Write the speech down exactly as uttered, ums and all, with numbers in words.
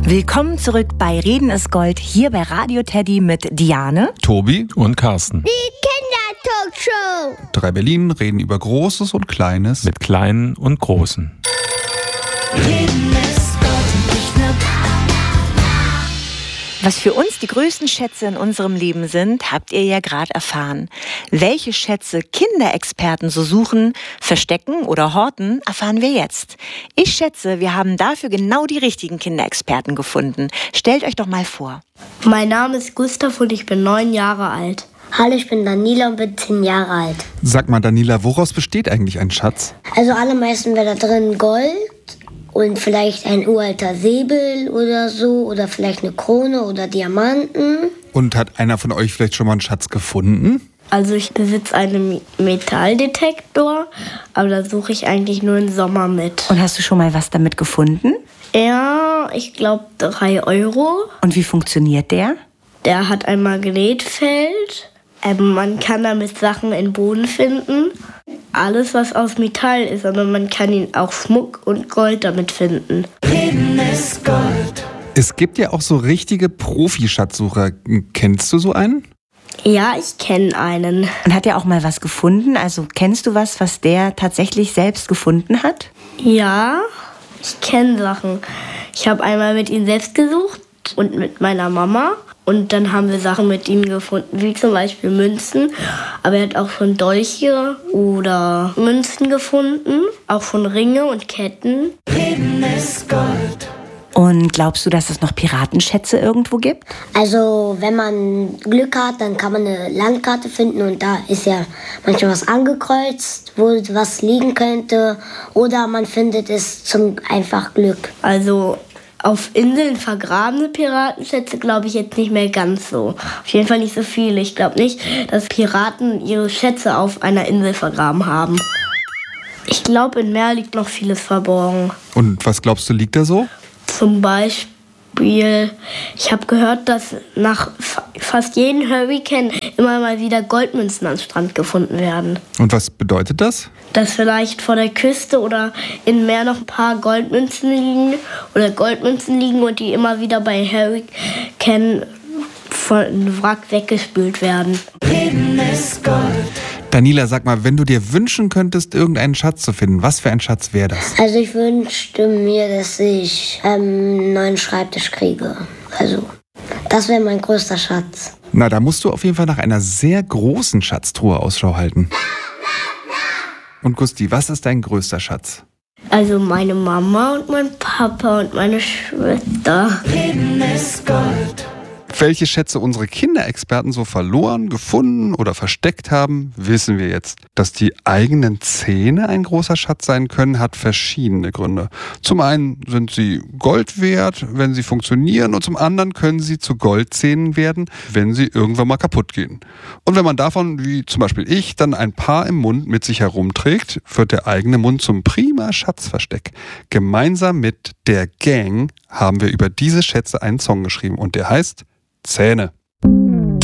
Willkommen zurück bei Reden ist Gold, hier bei Radio Teddy mit Diane, Tobi und Carsten. Die Kindertalkshow. Drei Berlin reden über Großes und Kleines. Mit Kleinen und Großen. Reden ist Gold und nicht nur Was für uns die größten Schätze in unserem Leben sind, habt ihr ja gerade erfahren. Welche Schätze Kinderexperten so suchen, verstecken oder horten, erfahren wir jetzt. Ich schätze, wir haben dafür genau die richtigen Kinderexperten gefunden. Stellt euch doch mal vor. Mein Name ist Gustav und ich bin neun Jahre alt. Hallo, ich bin Daniela und bin zehn Jahre alt. Sag mal, Daniela, woraus besteht eigentlich ein Schatz? Also allermeisten wäre da drin Gold und vielleicht ein uralter Säbel oder so oder vielleicht eine Krone oder Diamanten. Und hat einer von euch vielleicht schon mal einen Schatz gefunden? Also ich besitze einen Metalldetektor, aber da suche ich eigentlich nur im Sommer mit. Und hast du schon mal was damit gefunden? Ja, ich glaube drei Euro. Und wie funktioniert der? Der hat ein Magnetfeld. Ähm, man kann damit Sachen im Boden finden. Alles, was aus Metall ist, aber man kann ihn auch Schmuck und Gold damit finden. Reden ist Gold. Es gibt ja auch so richtige Profi-Schatzsucher. Kennst du so einen? Ja, ich kenne einen. Und hat er auch mal was gefunden? Also kennst du was, was der tatsächlich selbst gefunden hat? Ja, ich kenne Sachen. Ich habe einmal mit ihm selbst gesucht und mit meiner Mama. Und dann haben wir Sachen mit ihm gefunden, wie zum Beispiel Münzen. Aber er hat auch schon Dolche oder Münzen gefunden. Auch schon Ringe und Ketten. Reden ist Gold. Und glaubst du, dass es noch Piratenschätze irgendwo gibt? Also wenn man Glück hat, dann kann man eine Landkarte finden und da ist ja manchmal was angekreuzt, wo was liegen könnte. Oder man findet es zum einfach Glück. Also auf Inseln vergrabene Piratenschätze glaube ich jetzt nicht mehr ganz so. Auf jeden Fall nicht so viele. Ich glaube nicht, dass Piraten ihre Schätze auf einer Insel vergraben haben. Ich glaube, im Meer liegt noch vieles verborgen. Und was glaubst du, liegt da so? Zum Beispiel, ich habe gehört, dass nach fast jedem Hurricane immer mal wieder Goldmünzen am Strand gefunden werden. Und was bedeutet das? Dass vielleicht vor der Küste oder im Meer noch ein paar Goldmünzen liegen oder Goldmünzen liegen und die immer wieder bei Hurricane von Wrack weggespült werden. Reden ist Gold. Daniela, sag mal, wenn du dir wünschen könntest, irgendeinen Schatz zu finden, was für ein Schatz wäre das? Also ich wünschte mir, dass ich ähm, einen neuen Schreibtisch kriege. Also das wäre mein größter Schatz. Na, da musst du auf jeden Fall nach einer sehr großen Schatztruhe Ausschau halten. Und Gusti, was ist dein größter Schatz? Also meine Mama und mein Papa und meine Schwester. Reden ist Gold. Welche Schätze unsere Kinderexperten so verloren, gefunden oder versteckt haben, wissen wir jetzt. Dass die eigenen Zähne ein großer Schatz sein können, hat verschiedene Gründe. Zum einen sind sie Gold wert, wenn sie funktionieren, und zum anderen können sie zu Goldzähnen werden, wenn sie irgendwann mal kaputt gehen. Und wenn man davon, wie zum Beispiel ich, dann ein paar im Mund mit sich herumträgt, wird der eigene Mund zum prima Schatzversteck. Gemeinsam mit der Gang haben wir über diese Schätze einen Song geschrieben und der heißt Zähne.